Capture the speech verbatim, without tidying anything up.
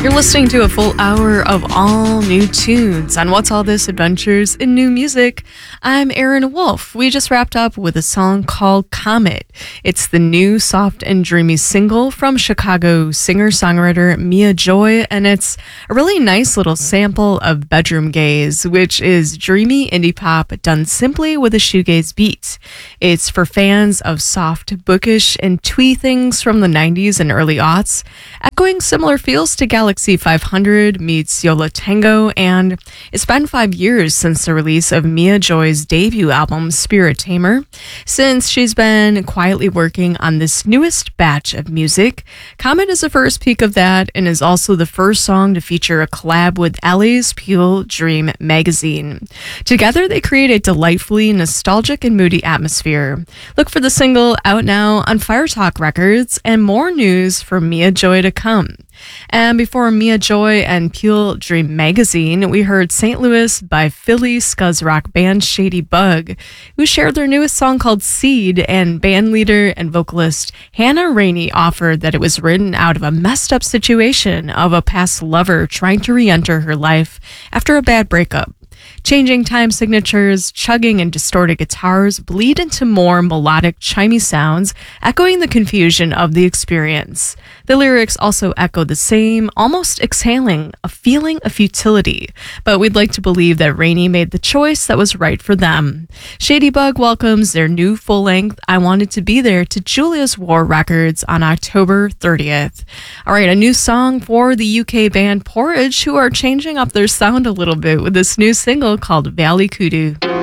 You're listening to a full hour of all new tunes on What's All This Adventures in New Music. I'm Erin Wolf. We just wrapped up with a song called Comet. It's the new soft and dreamy single from Chicago singer-songwriter Mia Joy, and it's a really nice little sample of Bedroom Gaze, which is dreamy indie pop done simply with a shoegaze beat. It's for fans of soft, bookish, and twee things from the nineties and early aughts, echoing similar feels to Galaxy five hundred meets Yo La Tengo, and it's been five years since the release of Mia Joy's debut album, Spirit Tamer. Since she's been quietly working on this newest batch of music, Comet is the first peek of that and is also the first song to feature a collab with Ellie's Pure Dream magazine. Together, they create a delightfully nostalgic and moody atmosphere. Look for the single out now on Fire Talk Records, and more news from Mia Joy to come. And before Mia Joy and Pure Dream magazine, we heard Saint Louis by Philly scuzz rock band Shady Bug, who shared their newest song called Seed, and band leader and vocalist Hannah Rainey offered that it was written out of a messed up situation of a past lover trying to re-enter her life after a bad breakup. Changing time signatures, chugging and distorted guitars bleed into more melodic, chimey sounds, echoing the confusion of the experience. The lyrics also echo the same, almost exhaling, a feeling of futility, but we'd like to believe that Rainey made the choice that was right for them. Shady Bug welcomes their new full-length I Wanted to Be There to Julia's War Records on October thirtieth. All right, a new song for the U K band Porridge, who are changing up their sound a little bit with this new single called Valley Kudu.